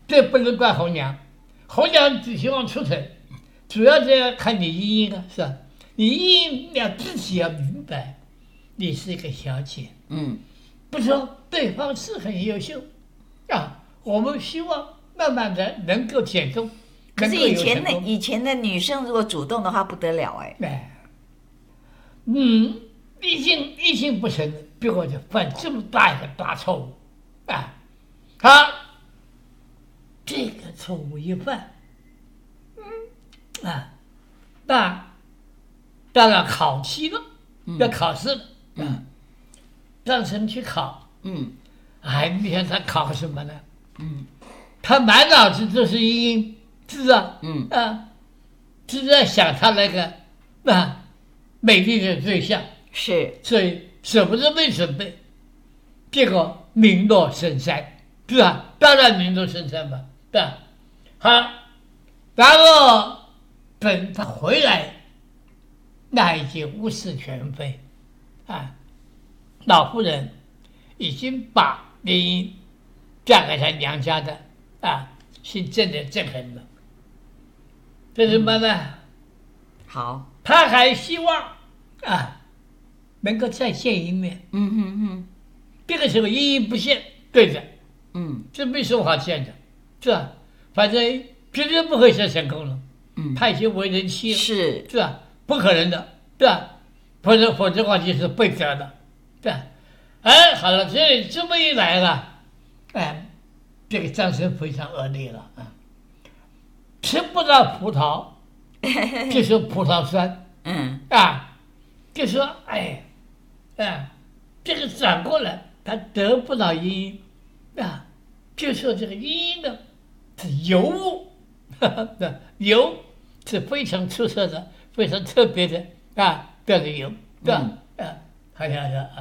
这不能怪红娘，红娘只希望出城，主要是要看你英英啊，是吧？你英英要自己要明白，你是一个小姐，不说对方是很优秀啊，我们希望慢慢的能够减重。 可是以前的女生如果主动的话不得了哎。 异性不成，别个就犯这么大一个大错误啊！他这个错误一犯，那到了考期了，要考试了，让神去考，你看他考什么呢？他满脑子都是英，是啊，就在想他那个美丽的对象， 是， 所以什么都没准备，结果名落孙山，是吧？当然名落孙山嘛，对吧？好，然后等他回来，那已经物是全非，老夫人已经把林英嫁给他娘家的姓郑的郑恒了。这是什么呢？ 好， 他还希望能够再见一面。这个时候英英不见，对的，这没什么好见的，是吧？反正绝对不会再成功了。他已经为人妻了，是吧？不可能的，对吧？否则的话就是被责了，对吧？好了，这么一来了，这个战争非常恶劣了吃不到葡萄，就说葡萄酸，就说这个转过来，他得不到英就说这个英呢是尤物，尤是非常出色的、非常特别的这个尤，对吧？好像是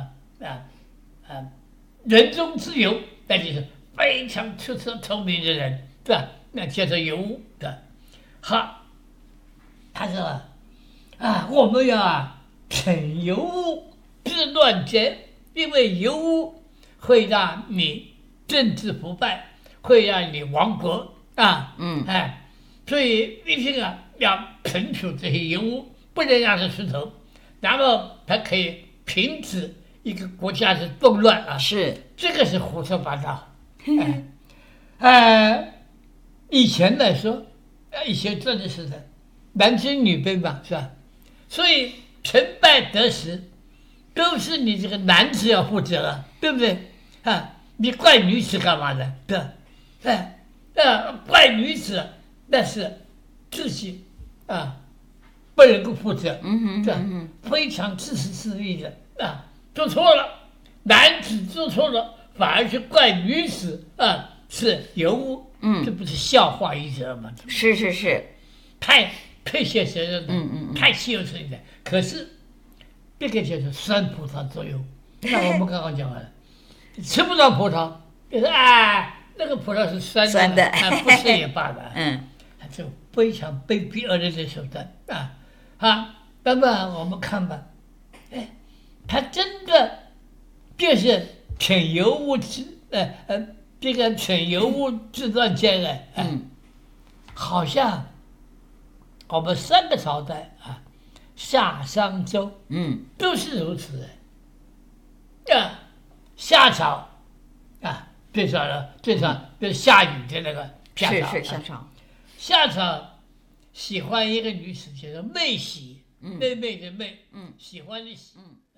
人中之尤，那就是非常出色、聪明的人，对吧？那叫做尤物的。好，他说我们要惩尤物治乱奸，因为尤物会让你政治腐败，会让你亡国所以一定要惩处这些尤物，不能让它出头，然后它可以停止一个国家的动乱是， 这个是胡说八道。以前来说，以前真的是的，男尊女卑嘛，是吧？所以成败得失都是你这个男子要负责对不对？你怪女子干嘛呢？对吧？怪女子那是自己不能够负责，对吧？非常自私自利的做错了，男子做错了，反而是怪女子是尤物。这不是笑话一则吗？ 是， 太现实了，太稀有存在。可是这个就是酸葡萄作用。那我们刚刚讲完了，吃不到葡萄，就是那个葡萄是酸的，不吃也罢了。这非常卑鄙恶劣的手段那么我们看吧，他真的就是逞尤物这个逞尤物治乱奸好像我们3个朝代夏商周都是如此夏朝最少就是夏禹的那个夏朝， 是夏朝。 夏朝喜欢一个女子叫做妹喜，妹妹的妹，喜欢的喜。